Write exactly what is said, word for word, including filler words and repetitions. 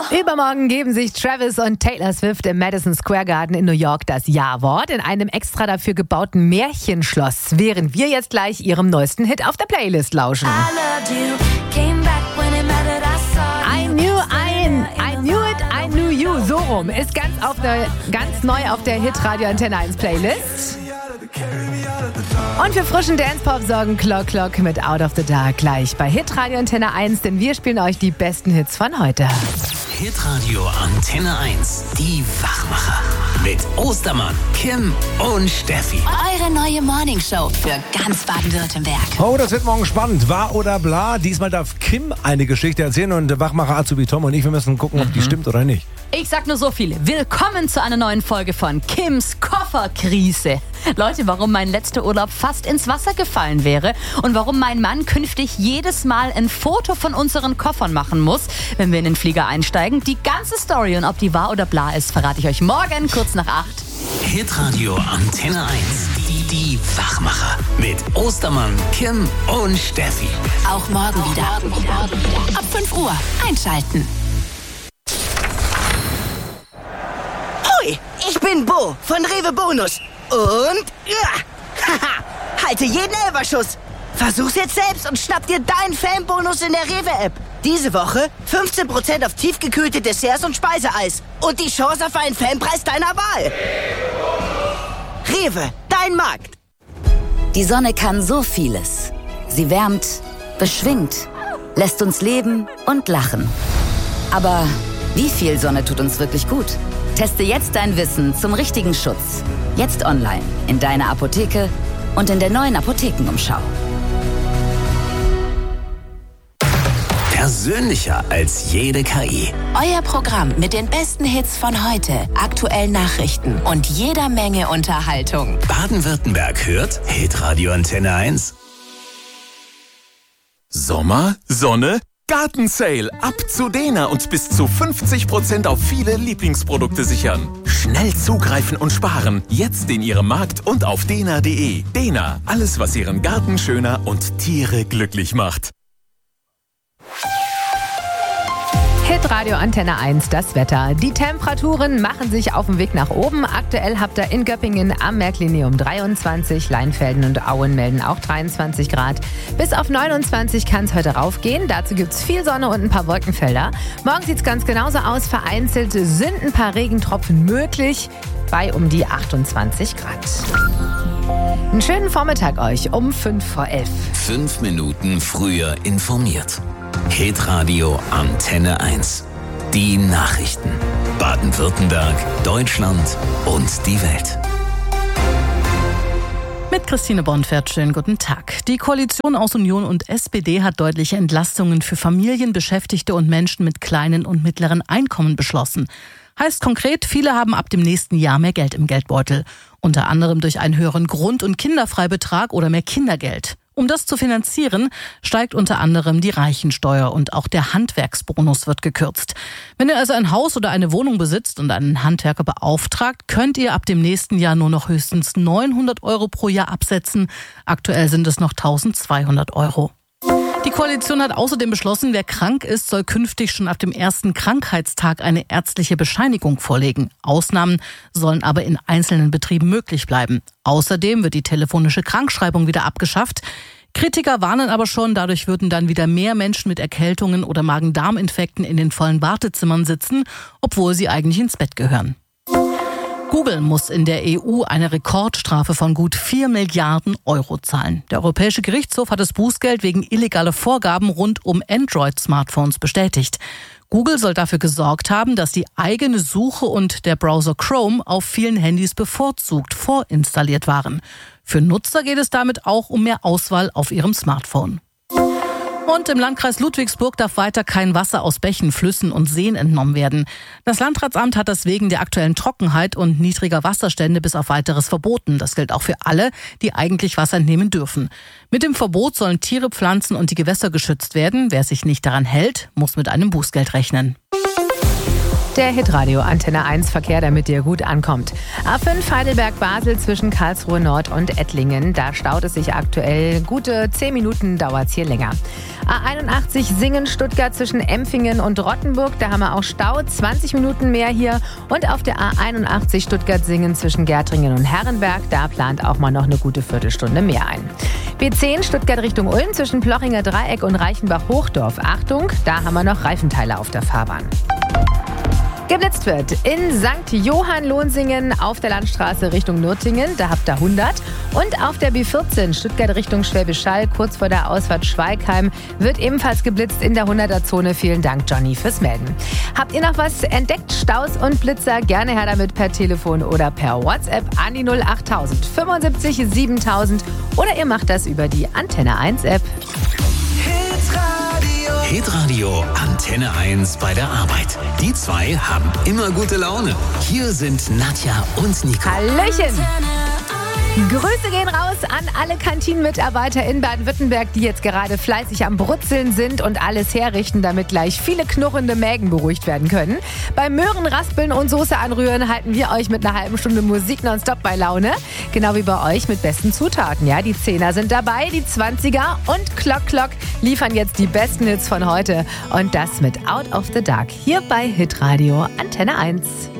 Übermorgen geben sich Travis und Taylor Swift im Madison Square Garden in New York das Ja-Wort in einem extra dafür gebauten Märchenschloss, während wir jetzt gleich ihrem neuesten Hit auf der Playlist lauschen. I knew I, I knew it, I knew you. So rum ist ganz, auf der, ganz neu auf der Hit-Radio Antenne eins Playlist. Und für frischen Dance-Pop sorgen Clock Clock mit Out of the Dark gleich bei Hit-Radio Antenne eins, denn wir spielen euch die besten Hits von heute. Hit-Radio Antenne eins, die Wachmacher. Mit Ostermann, Kim und Steffi. Eure neue Morningshow für ganz Baden-Württemberg. Oh, das wird morgen spannend. Wahr oder bla? Diesmal darf Kim eine Geschichte erzählen und der Wachmacher Azubi Tom und ich, wir müssen gucken, ob die stimmt oder nicht. Ich sag nur so viel. Willkommen zu einer neuen Folge von Kims Kofferkrise. Leute, warum mein letzter Urlaub fast ins Wasser gefallen wäre und warum mein Mann künftig jedes Mal ein Foto von unseren Koffern machen muss, wenn wir in den Flieger einsteigen. Die ganze Story und ob die wahr oder bla ist, verrate ich euch morgen kurz nach acht. Hit-Radio Antenne eins, die, die Wachmacher. Mit Ostermann, Kim und Steffi. Auch morgen wieder. Ab fünf Uhr einschalten. Hoi, ich bin Bo von Rewe Bonus. Und ja, haha, halte jeden Elferschuss. Versuch's jetzt selbst und schnapp dir deinen Fanbonus in der Rewe-App. Diese Woche fünfzehn Prozent auf tiefgekühlte Desserts und Speiseeis. Und die Chance auf einen Fanpreis deiner Wahl. Rewe, dein Markt. Die Sonne kann so vieles. Sie wärmt, beschwingt, lässt uns leben und lachen. Aber wie viel Sonne tut uns wirklich gut? Teste jetzt dein Wissen zum richtigen Schutz. Jetzt online, in deiner Apotheke und in der neuen Apothekenumschau. Persönlicher als jede K I. Euer Programm mit den besten Hits von heute, aktuellen Nachrichten und jeder Menge Unterhaltung. Baden-Württemberg hört Hit-Radio Antenne eins. Sommer, Sonne, Gartensale. Ab zu Dena und bis zu fünfzig Prozent auf viele Lieblingsprodukte sichern. Schnell zugreifen und sparen. Jetzt in Ihrem Markt und auf dena punkt de. Dena, alles was Ihren Garten schöner und Tiere glücklich macht. Hit-Radio Antenne eins, das Wetter. Die Temperaturen machen sich auf den Weg nach oben. Aktuell habt ihr in Göppingen am Märklineum dreiundzwanzig, Leinfelden und Auen melden auch dreiundzwanzig Grad. Bis auf neunundzwanzig kann es heute raufgehen. Dazu gibt es viel Sonne und ein paar Wolkenfelder. Morgen sieht es ganz genauso aus. Vereinzelt sind ein paar Regentropfen möglich bei um die achtundzwanzig Grad. Einen schönen Vormittag euch um fünf vor elf. Fünf Minuten früher informiert. Hit-Radio Antenne eins. Die Nachrichten. Baden-Württemberg, Deutschland und die Welt. Mit Christine Bonfert, schönen guten Tag. Die Koalition aus Union und S P D hat deutliche Entlastungen für Familien, Beschäftigte und Menschen mit kleinen und mittleren Einkommen beschlossen. Heißt konkret, viele haben ab dem nächsten Jahr mehr Geld im Geldbeutel. Unter anderem durch einen höheren Grund- und Kinderfreibetrag oder mehr Kindergeld. Um das zu finanzieren, steigt unter anderem die Reichensteuer und auch der Handwerksbonus wird gekürzt. Wenn ihr also ein Haus oder eine Wohnung besitzt und einen Handwerker beauftragt, könnt ihr ab dem nächsten Jahr nur noch höchstens neunhundert Euro pro Jahr absetzen. Aktuell sind es noch eintausendzweihundert Euro. Die Koalition hat außerdem beschlossen, wer krank ist, soll künftig schon ab dem ersten Krankheitstag eine ärztliche Bescheinigung vorlegen. Ausnahmen sollen aber in einzelnen Betrieben möglich bleiben. Außerdem wird die telefonische Krankschreibung wieder abgeschafft. Kritiker warnen aber schon, dadurch würden dann wieder mehr Menschen mit Erkältungen oder Magen-Darm-Infekten in den vollen Wartezimmern sitzen, obwohl sie eigentlich ins Bett gehören. Google muss in der E U eine Rekordstrafe von gut vier Milliarden Euro zahlen. Der Europäische Gerichtshof hat das Bußgeld wegen illegaler Vorgaben rund um Android-Smartphones bestätigt. Google soll dafür gesorgt haben, dass die eigene Suche und der Browser Chrome auf vielen Handys bevorzugt vorinstalliert waren. Für Nutzer geht es damit auch um mehr Auswahl auf ihrem Smartphone. Und im Landkreis Ludwigsburg darf weiter kein Wasser aus Bächen, Flüssen und Seen entnommen werden. Das Landratsamt hat das wegen der aktuellen Trockenheit und niedriger Wasserstände bis auf Weiteres verboten. Das gilt auch für alle, die eigentlich Wasser entnehmen dürfen. Mit dem Verbot sollen Tiere, Pflanzen und die Gewässer geschützt werden. Wer sich nicht daran hält, muss mit einem Bußgeld rechnen. Der Hitradio Antenne eins Verkehr, damit ihr gut ankommt. A fünf Heidelberg-Basel zwischen Karlsruhe Nord und Ettlingen. Da staut es sich aktuell. Gute zehn Minuten dauert es hier länger. A einundachtzig Singen-Stuttgart zwischen Empfingen und Rottenburg. Da haben wir auch Stau. zwanzig Minuten mehr hier. Und auf der A einundachtzig Stuttgart-Singen zwischen Gärtringen und Herrenberg. Da plant auch mal noch eine gute Viertelstunde mehr ein. B zehn Stuttgart Richtung Ulm zwischen Plochinger Dreieck und Reichenbach-Hochdorf. Achtung, da haben wir noch Reifenteile auf der Fahrbahn. Geblitzt wird in Sankt Johann-Lohnsingen auf der Landstraße Richtung Nürtingen, da habt ihr hundert. Und auf der B vierzehn Stuttgart Richtung Schwäbisch Hall, kurz vor der Ausfahrt Schweigheim, wird ebenfalls geblitzt in der hunderter-Zone. Vielen Dank, Johnny, fürs Melden. Habt ihr noch was entdeckt? Staus und Blitzer? Gerne her damit per Telefon oder per WhatsApp an die null achttausend fünfundsiebzig siebentausend oder ihr macht das über die Antenne eins App. Hitradio Antenne eins bei der Arbeit. Die zwei haben immer gute Laune. Hier sind Nadja und Nico. Hallöchen! Grüße gehen raus an alle Kantinenmitarbeiter in Baden-Württemberg, die jetzt gerade fleißig am Brutzeln sind und alles herrichten, damit gleich viele knurrende Mägen beruhigt werden können. Beim Möhren, Raspeln und Soße anrühren halten wir euch mit einer halben Stunde Musik nonstop bei Laune. Genau wie bei euch mit besten Zutaten. Ja, die Zehner sind dabei, die Zwanziger und Klock Klock liefern jetzt die besten Hits von heute. Und das mit Out of the Dark hier bei Hitradio Antenne eins.